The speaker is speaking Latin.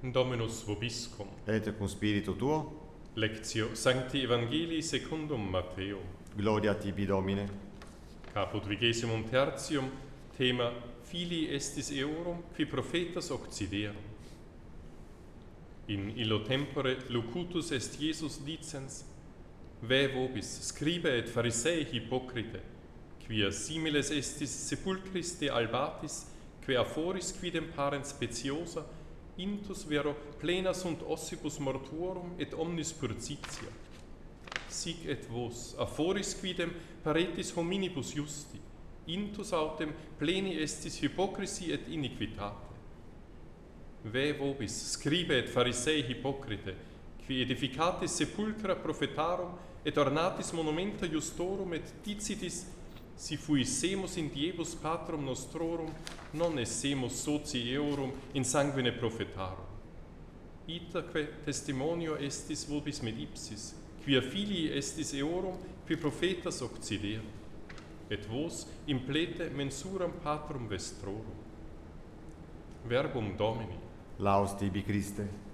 Dominus vobiscum. Et cum spiritu tuo, Lectio Sancti Evangelii secundum Matteo. gloria tibi Domine. Caput 23. Thema Filii estis eorum qui prophetas occiderum. In illo tempore locutus est Iesus dicens: Ve vobis, scribe et Pharisei hypocrite, quia similes estis sepulchris de albatis, que aforis quidem parent speciosa, intus vero plena sunt ossibus mortuorum et omnis purcitia. Sic et vos, aforis quidem paretis hominibus justi, intus autem pleni estis hypocrisi et iniquitate. Ve vobis, scribe et Pharisei hypocrite, qui edificatis sepulcra prophetarum et ornatis monumenta justorum et dicitis: si fuissemus in diebus patrum nostrorum, non essemus soci eorum in sanguine prophetarum. Itaque testimonio estis vobis med ipsis, quia filii estis eorum qui prophetas occiderum, et vos implete mensuram patrum vestrorum. Verbum Domini. Laus tibi Christe.